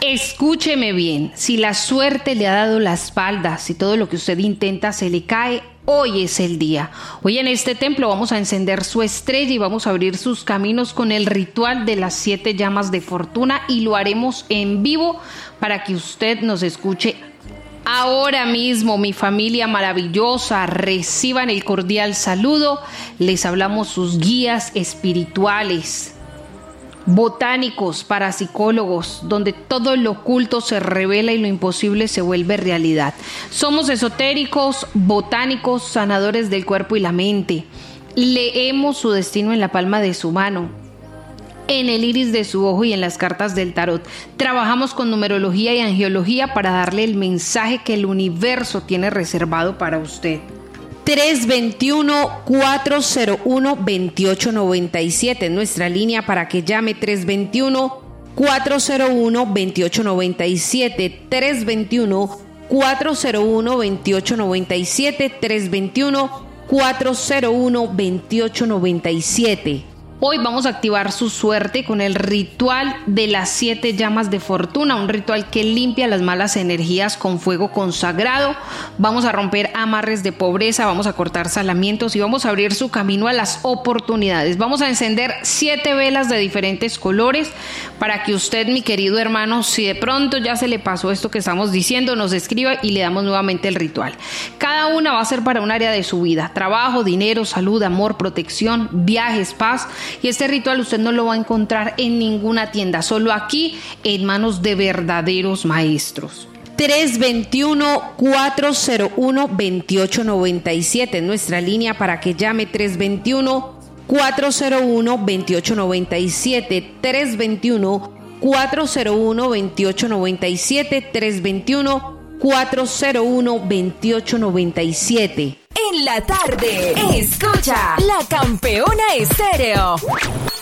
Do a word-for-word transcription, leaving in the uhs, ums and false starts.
Escúcheme bien, si la suerte le ha dado la espalda, si todo lo que usted intenta se le cae, hoy es el día. Hoy en este templo vamos a encender su estrella y vamos a abrir sus caminos con el ritual de las siete llamas de fortuna y lo haremos en vivo para que usted nos escuche ahora mismo. Mi familia maravillosa, reciban el cordial saludo. Les hablamos sus guías espirituales, botánicos, parapsicólogos, donde todo lo oculto se revela y lo imposible se vuelve realidad. Somos esotéricos, botánicos, sanadores del cuerpo y la mente. Leemos su destino en la palma de su mano, en el iris de su ojo y en las cartas del tarot. Trabajamos con numerología y angiología para darle el mensaje que el universo tiene reservado para usted. tres veintiuno, cuatro cero uno, veintiocho noventa y siete, nuestra línea para que llame. Tres veintiuno, cuatro cero uno, veintiocho noventa y siete, tres veintiuno, cuatro cero uno, veintiocho noventa y siete, tres veintiuno, cuatro cero uno, veintiocho noventa y siete. Hoy vamos a activar su suerte con el ritual de las siete llamas de fortuna, un ritual que limpia las malas energías con fuego consagrado. Vamos a romper amarres de pobreza, vamos a cortar salamientos y vamos a abrir su camino a las oportunidades. Vamos a encender siete velas de diferentes colores para que usted, mi querido hermano, si de pronto ya se le pasó esto que estamos diciendo, nos escriba y le damos nuevamente el ritual. Cada una va a ser para un área de su vida: trabajo, dinero, salud, amor, protección, viajes, paz. Y este ritual usted no lo va a encontrar en ninguna tienda, solo aquí en manos de verdaderos maestros. tres veintiuno, cuatro cero uno, veintiocho noventa y siete, nuestra línea para que llame. Tres veintiuno, cuatro cero uno, veintiocho noventa y siete, tres veintiuno, cuatro cero uno, veintiocho noventa y siete, tres veintiuno, cuatro cero uno, veintiocho noventa y siete. En la tarde, escucha La Campeona Estéreo.